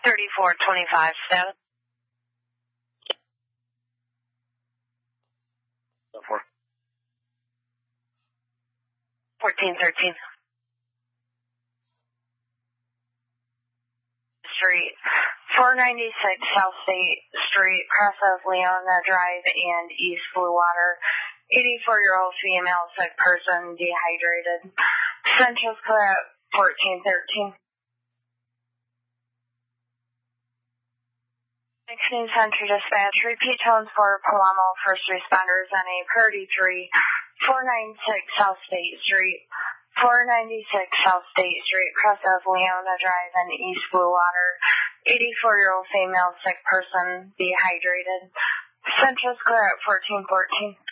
3425 status. 1413. Street, 496 South State Street, cross of Leona Drive and East Blue Water. 84-year-old female, sick person, dehydrated. Central's clear at 1413. Next Central Dispatch, repeat tones for Palamo first responders on a priority 3, 496 South State Street. 496 South State Street, cross of Leona Drive and East Blue Water. 84-year-old female, sick person, dehydrated. Central's clear at 1414.